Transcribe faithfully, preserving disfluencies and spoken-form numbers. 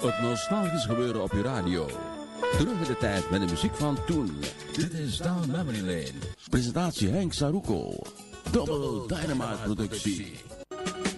Het nostalgisch gebeuren op je radio. Terug in de tijd met de muziek van toen. Dit is Down Memory Lane. Presentatie Henk Saruko. Double Dynamite productie.